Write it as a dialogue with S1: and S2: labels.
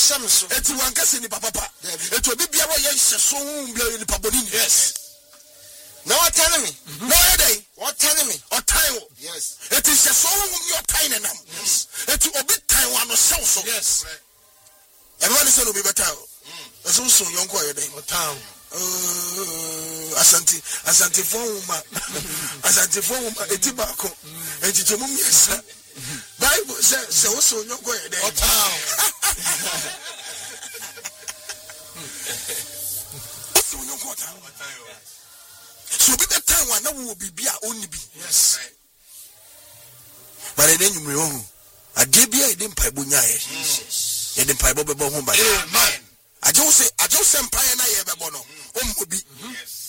S1: shamso
S2: eti wankase ni papa eti obi bia wo ye hyeso hu bia ni paboni
S1: yes na watane me
S2: no edey
S1: watane me
S2: otan wo
S1: yes
S2: eti hyeso hu ni otan ne nam eti obi tan wa no sew so
S1: yes
S2: everyone say no be better eso so yonko ayedey
S1: otan
S2: asante foma eti ba ko eti chemu miesa Bible says so yonko ayedey
S1: otan
S2: so yonko otan so be the time when na wo bibia oni bi
S1: yes
S2: but then you know adebia e dem paibo nyae e dem paibo bebo ho ba
S1: amen
S2: I just say empire na ye bebo no o mo bi
S1: yes